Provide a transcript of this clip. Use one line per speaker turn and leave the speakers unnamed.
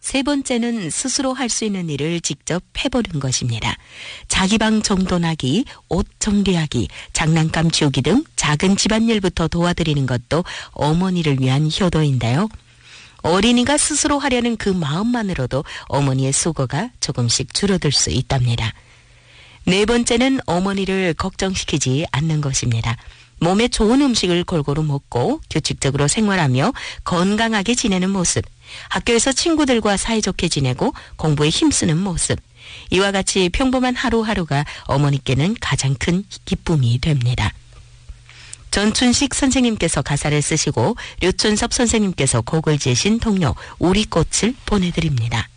세 번째는 스스로 할 수 있는 일을 직접 해보는 것입니다. 자기 방 정돈하기, 옷 정리하기, 장난감 치우기 등 작은 집안일부터 도와드리는 것도 어머니를 위한 효도인데요. 어린이가 스스로 하려는 그 마음만으로도 어머니의 수고가 조금씩 줄어들 수 있답니다. 네 번째는 어머니를 걱정시키지 않는 것입니다. 몸에 좋은 음식을 골고루 먹고 규칙적으로 생활하며 건강하게 지내는 모습, 학교에서 친구들과 사이좋게 지내고 공부에 힘쓰는 모습, 이와 같이 평범한 하루하루가 어머니께는 가장 큰 기쁨이 됩니다. 전춘식 선생님께서 가사를 쓰시고 류춘섭 선생님께서 곡을 지으신童謡 우리 꽃을 보내드립니다.